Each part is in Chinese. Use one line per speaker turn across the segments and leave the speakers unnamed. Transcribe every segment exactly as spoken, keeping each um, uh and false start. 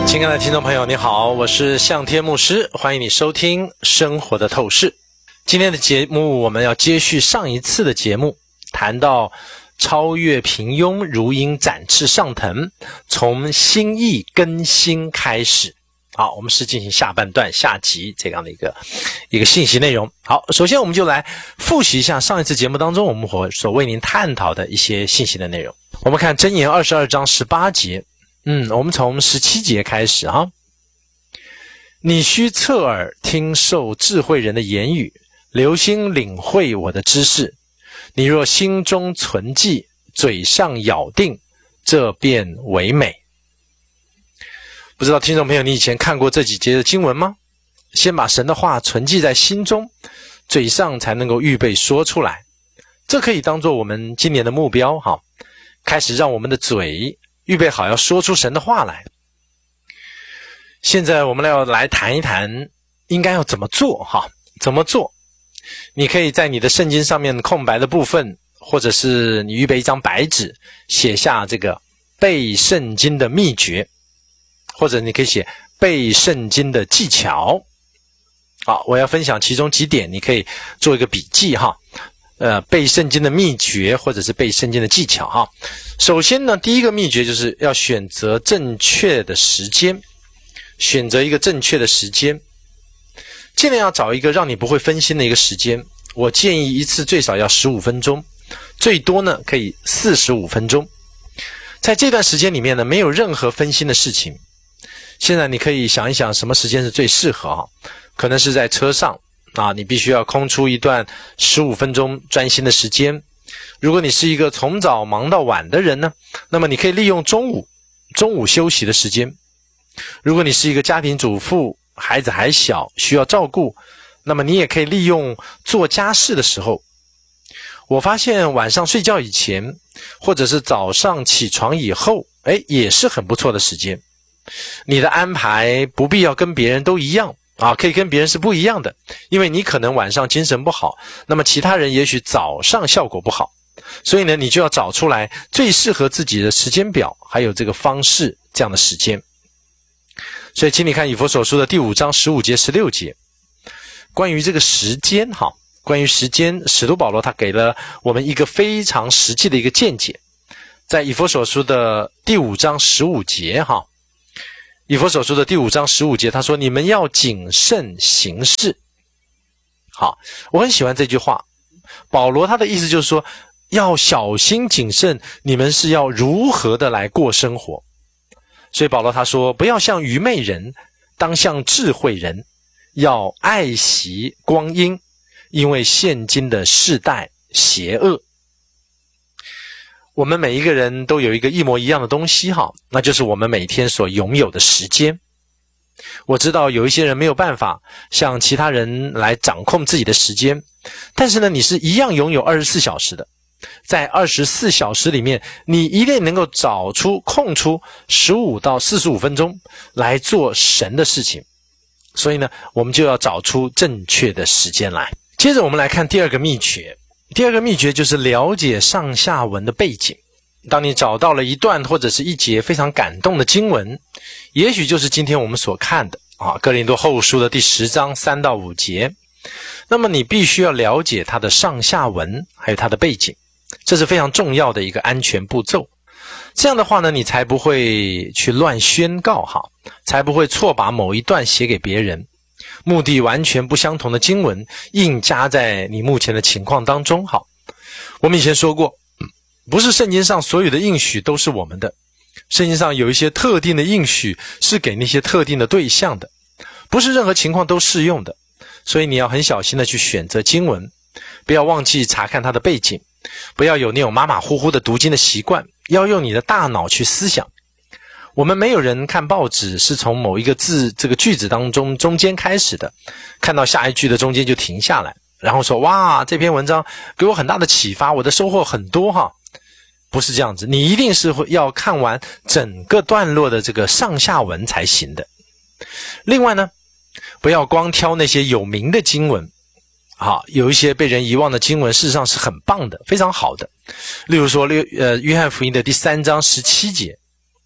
亲爱的听众朋友，你好，我是向天牧师，欢迎你收听生活的透视。今天的节目我们要接续上一次的节目，谈到超越平庸，如鹰展翅上腾，从心意更新开始。好，我们是进行下半段下集这样的一个一个信息内容。好，首先我们就来复习一下上一次节目当中我们所为您探讨的一些信息的内容。我们看箴言二十二章十八节，嗯，我们从十七节开始哈。你须侧耳听受智慧人的言语，留心领会我的知识。你若心中存记，嘴上咬定，这便为美。不知道听众朋友你以前看过这几节的经文吗？先把神的话存记在心中，嘴上才能够预备说出来。这可以当作我们今年的目标哈，开始让我们的嘴预备好要说出神的话来。现在我们要来谈一谈应该要怎么做哈？怎么做？你可以在你的圣经上面空白的部分，或者是你预备一张白纸，写下这个背圣经的秘诀，或者你可以写背圣经的技巧。好，我要分享其中几点，你可以做一个笔记哈。呃，背圣经的秘诀，或者是背圣经的技巧哈。首先呢，第一个秘诀就是要选择正确的时间，选择一个正确的时间，尽量要找一个让你不会分心的一个时间。我建议一次最少要十五分钟，最多呢可以四十五分钟。在这段时间里面呢，没有任何分心的事情。现在你可以想一想什么时间是最适合哈，可能是在车上啊，你必须要空出一段十五分钟专心的时间。如果你是一个从早忙到晚的人呢，那么你可以利用中午中午休息的时间。如果你是一个家庭主妇，孩子还小需要照顾，那么你也可以利用做家事的时候。我发现晚上睡觉以前，或者是早上起床以后，诶，也是很不错的时间。你的安排不必要跟别人都一样啊，可以跟别人是不一样的，因为你可能晚上精神不好，那么其他人也许早上效果不好，所以呢，你就要找出来最适合自己的时间表，还有这个方式这样的时间。所以请你看以弗所书的第五章十五节十六节，关于这个时间哈，关于时间，使徒保罗他给了我们一个非常实际的一个见解。在以弗所书的第五章十五节哈，以弗所书的第五章十五节他说，你们要谨慎行事。好，我很喜欢这句话。保罗他的意思就是说，要小心谨慎，你们是要如何的来过生活。所以保罗他说，不要像愚昧人，当像智慧人，要爱惜光阴，因为现今的世代邪恶。我们每一个人都有一个一模一样的东西哈，那就是我们每天所拥有的时间。我知道有一些人没有办法像其他人来掌控自己的时间，但是呢，你是一样拥有二十四小时的。在二十四小时里面，你一定能够找出空出十五到四十五分钟来做神的事情。所以呢，我们就要找出正确的时间来。接着我们来看第二个秘诀。第二个秘诀就是了解上下文的背景。当你找到了一段或者是一节非常感动的经文，也许就是今天我们所看的啊，哥林多后书的第十章三到五节，那么你必须要了解它的上下文还有它的背景，这是非常重要的一个安全步骤。这样的话呢，你才不会去乱宣告哈，才不会错把某一段写给别人，目的完全不相同的经文硬加在你目前的情况当中。好，我们以前说过，不是圣经上所有的应许都是我们的，圣经上有一些特定的应许是给那些特定的对象的，不是任何情况都适用的。所以你要很小心的去选择经文，不要忘记查看它的背景，不要有那种马马虎虎的读经的习惯，要用你的大脑去思想。我们没有人看报纸是从某一个字这个句子当中中间开始的，看到下一句的中间就停下来，然后说哇，这篇文章给我很大的启发，我的收获很多哈。不是这样子，你一定是会要看完整个段落的这个上下文才行的。另外呢，不要光挑那些有名的经文，好，有一些被人遗忘的经文事实上是很棒的，非常好的。例如说呃约翰福音的第三章十七节，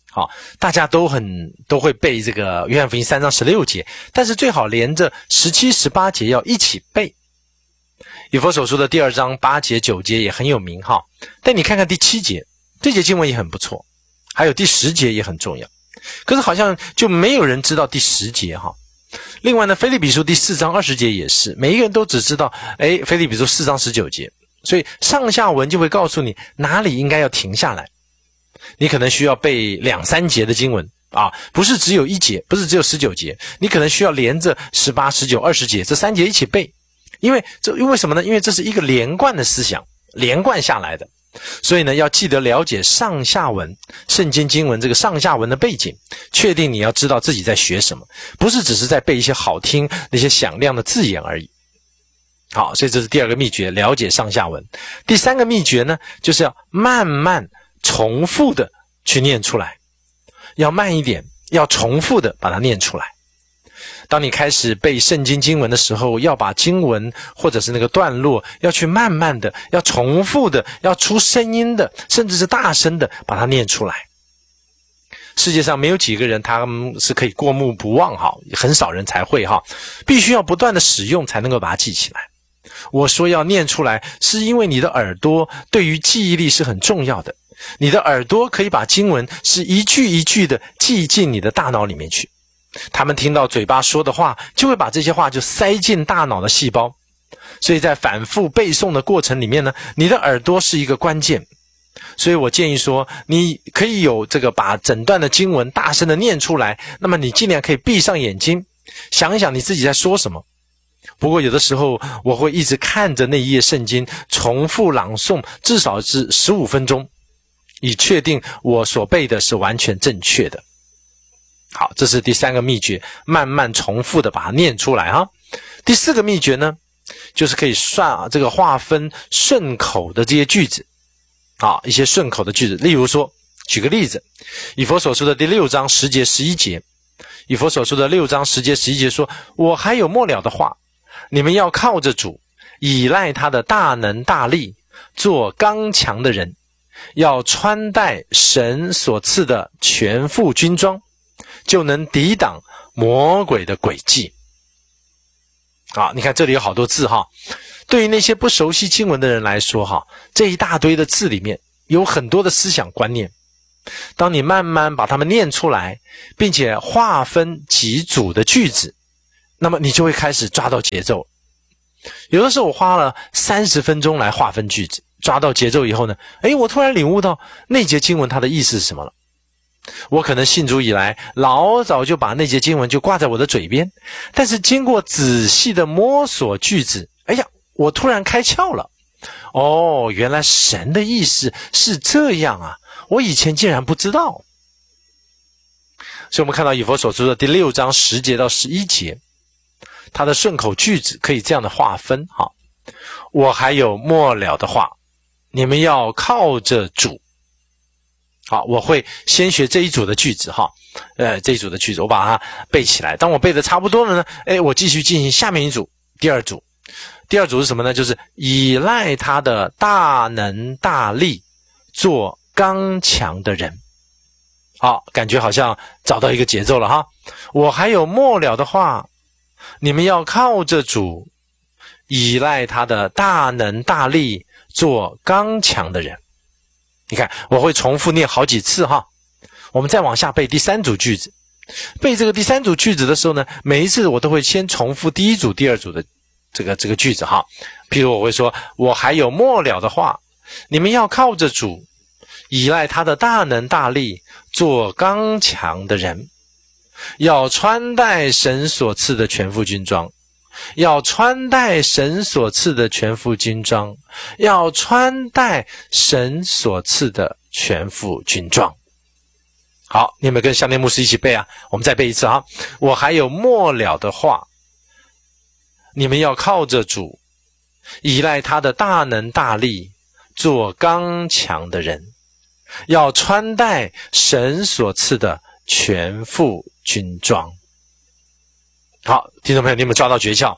好，大家都很都会背这个约翰福音三章十六节，但是最好连着十七、十八节要一起背。以弗所书的第二章八节、九节也很有名哈，但你看看第七节，这节经文也很不错，还有第十节也很重要。可是好像就没有人知道第十节哈。另外呢，腓立比书第四章二十节也是，每一个人都只知道，诶，腓立比书四章十九节，所以上下文就会告诉你哪里应该要停下来。你可能需要背两三节的经文啊，不是只有一节，不是只有十九节，你可能需要连着十八、十九、二十节这三节一起背，因为这因为什么呢？因为这是一个连贯的思想，连贯下来的，所以呢，要记得了解上下文，圣经经文这个上下文的背景，确定你要知道自己在学什么，不是只是在背一些好听那些响亮的字眼而已。好，所以这是第二个秘诀，了解上下文。第三个秘诀呢，就是要慢慢重复的去念出来，要慢一点，要重复的把它念出来。当你开始背圣经经文的时候，要把经文或者是那个段落要去慢慢的，要重复的，要出声音的，甚至是大声的把它念出来。世界上没有几个人他们是可以过目不忘哈，很少人才会哈，必须要不断的使用才能够把它记起来。我说要念出来，是因为你的耳朵对于记忆力是很重要的。你的耳朵可以把经文是一句一句的记进你的大脑里面去，他们听到嘴巴说的话，就会把这些话就塞进大脑的细胞。所以在反复背诵的过程里面呢，你的耳朵是一个关键。所以我建议说，你可以有这个把整段的经文大声的念出来，那么你尽量可以闭上眼睛，想一想你自己在说什么。不过有的时候我会一直看着那一页圣经重复朗诵至少是十五分钟，以确定我所背的是完全正确的。好，这是第三个秘诀，慢慢重复的把它念出来哈。第四个秘诀呢，就是可以算啊这个划分顺口的这些句子啊，一些顺口的句子。例如说，举个例子，以弗所书的第六章十节十一节，以弗所书的六章十节十一节说，我还有末了的话，你们要靠着主，倚赖他的大能大力，做刚强的人，要穿戴神所赐的全副军装，就能抵挡魔鬼的诡计。好，你看这里有好多字哈，对于那些不熟悉经文的人来说哈，这一大堆的字里面有很多的思想观念。当你慢慢把它们念出来，并且划分几组的句子，那么你就会开始抓到节奏。有的时候我花了三十分钟来划分句子，抓到节奏以后呢，诶，我突然领悟到那节经文它的意思是什么了。我可能信主以来老早就把那节经文就挂在我的嘴边，但是经过仔细的摸索句子，哎呀，我突然开窍了。哦，原来神的意思是这样啊，我以前竟然不知道。所以我们看到以弗所书的第六章十节到十一节，它的顺口句子可以这样的划分哈。我还有末了的话，你们要靠着主。好，我会先学这一组的句子哈，呃，这一组的句子我把它背起来。当我背的差不多了呢，诶，我继续进行下面一组，第二组。第二组是什么呢？就是依赖他的大能大力，做刚强的人。好，感觉好像找到一个节奏了哈。我还有末了的话，你们要靠着主，依赖他的大能大力，做刚强的人。你看，我会重复念好几次哈。我们再往下背第三组句子。背这个第三组句子的时候呢，每一次我都会先重复第一组、第二组的这个这个句子哈。譬如我会说，我还有末了的话，你们要靠着主，依赖他的大能大力，做刚强的人，要穿戴神所赐的全副军装。要穿戴神所赐的全副军装，要穿戴神所赐的全副军装。好，你们跟香莲牧师一起背啊，我们再背一次啊。我还有末了的话，你们要靠着主，依赖他的大能大力，做刚强的人，要穿戴神所赐的全副军装。好，听众朋友，你有没有抓到诀窍？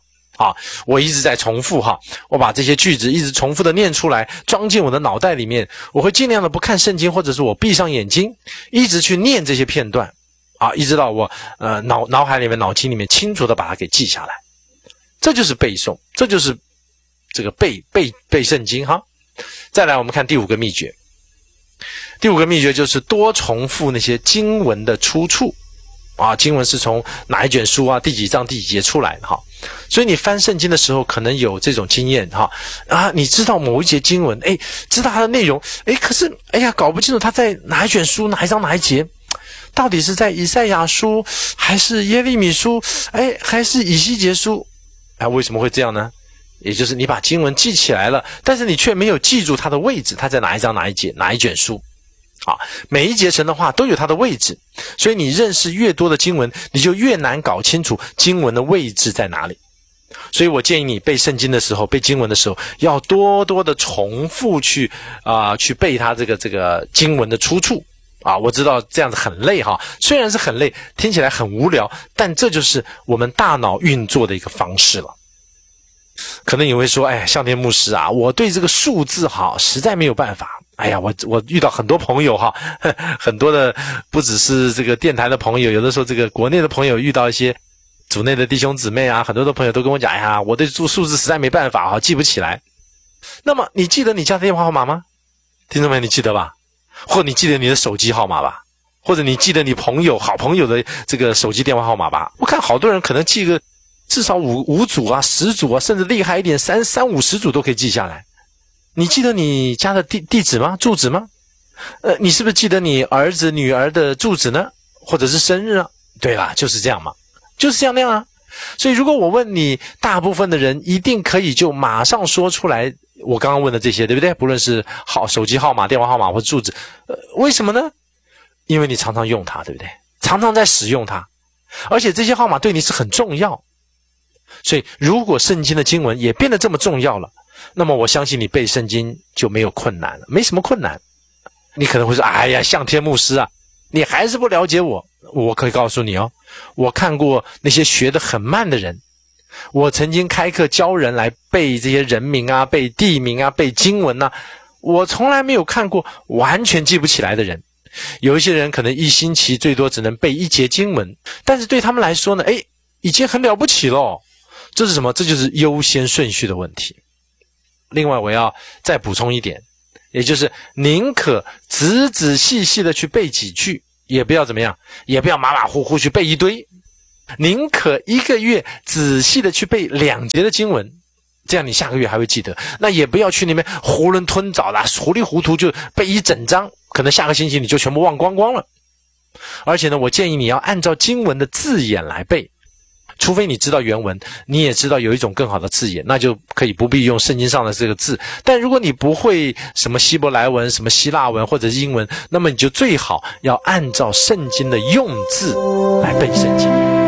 啊，我一直在重复哈，我把这些句子一直重复的念出来，装进我的脑袋里面。我会尽量的不看圣经，或者是我闭上眼睛，一直去念这些片段啊，一直到我呃脑脑海里面、脑筋里面清楚的把它给记下来。这就是背诵，这就是这个背背背圣经哈。再来，我们看第五个秘诀。第五个秘诀就是多重复那些经文的出处啊，经文是从哪一卷书啊，第几章第几节出来的哈。所以你翻圣经的时候可能有这种经验哈啊，你知道某一节经文，诶，知道它的内容，诶，可是哎呀搞不清楚它在哪一卷书哪一章哪一节，到底是在以赛亚书还是耶利米书，诶，还是以西结书，啊，为什么会这样呢？也就是你把经文记起来了，但是你却没有记住它的位置，它在哪一章哪一节哪一卷书啊，每一节神的话都有它的位置，所以你认识越多的经文，你就越难搞清楚经文的位置在哪里。所以我建议你背圣经的时候，背经文的时候，要多多的重复去啊、呃、去背它这个这个经文的出处啊。我知道这样子很累哈，虽然是很累，听起来很无聊，但这就是我们大脑运作的一个方式了。可能你会说，哎，向天牧师啊，我对这个数字哈实在没有办法。哎呀，我我遇到很多朋友哈，很多的不只是这个电台的朋友，有的时候这个国内的朋友遇到一些组内的弟兄姊妹啊，很多的朋友都跟我讲，哎呀，我对数数字实在没办法哈，记不起来。那么你记得你家的电话号码吗？听众们，你记得吧？或者你记得你的手机号码吧？或者你记得你朋友好朋友的这个手机电话号码吧？我看好多人可能记个至少五五组啊、十组啊，甚至厉害一点，三三五十组都可以记下来。你记得你家的地地址吗？住址吗？呃，你是不是记得你儿子女儿的住址呢？或者是生日啊？对啦，就是这样嘛，就是这样那样啊。所以如果我问你，大部分的人一定可以就马上说出来我刚刚问的这些，对不对？不论是好手机号码、电话号码或住址，呃，为什么呢？因为你常常用它，对不对？常常在使用它，而且这些号码对你是很重要。所以如果圣经的经文也变得这么重要了，那么我相信你背圣经就没有困难了，没什么困难。你可能会说，哎呀，向天牧师啊，你还是不了解我。我可以告诉你哦，我看过那些学得很慢的人，我曾经开课教人来背这些人名啊，背地名啊，背经文啊，我从来没有看过完全记不起来的人。有一些人可能一星期最多只能背一节经文，但是对他们来说呢，诶，已经很了不起了。这是什么？这就是优先顺序的问题。另外我要再补充一点，也就是宁可仔仔细细的去背几句，也不要怎么样，也不要马马虎虎去背一堆，宁可一个月仔细的去背两节的经文，这样你下个月还会记得。那也不要去那边囫囵吞枣的糊里糊涂就背一整章，可能下个星期你就全部忘光光了。而且呢，我建议你要按照经文的字眼来背，除非你知道原文，你也知道有一种更好的字眼，那就可以不必用圣经上的这个字。但如果你不会什么希伯来文、什么希腊文或者英文，那么你就最好要按照圣经的用字来背圣经。